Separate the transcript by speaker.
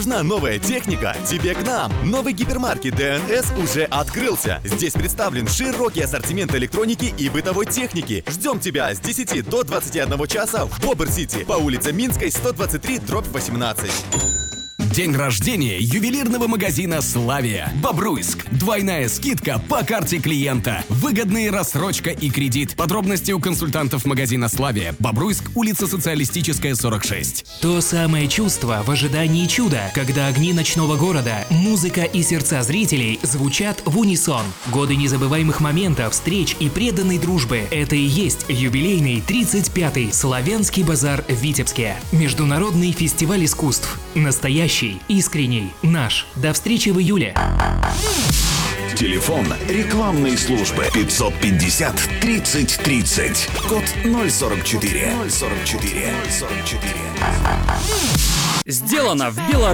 Speaker 1: Нужна новая техника? Тебе к нам! Новый гипермаркет ДНС уже открылся. Здесь представлен широкий ассортимент электроники и бытовой техники. Ждем тебя с 10 до 21 часа в Бобр-Сити по улице Минской, 123/18.
Speaker 2: День рождения ювелирного магазина «Славия». Бобруйск. Двойная скидка по карте клиента. Выгодная рассрочка и кредит. Подробности у консультантов магазина «Славия». Бобруйск, улица Социалистическая, 46.
Speaker 3: То самое чувство в ожидании чуда, когда огни ночного города, музыка и сердца зрителей звучат в унисон. Годы незабываемых моментов, встреч и преданной дружбы. Это и есть юбилейный 35-й Славянский базар в Витебске. Международный фестиваль искусств. Настоящий, искренний, наш. До встречи в июле.
Speaker 4: Телефон рекламной службы 550 30 30. Код 044.
Speaker 5: Сделано в Беларуси.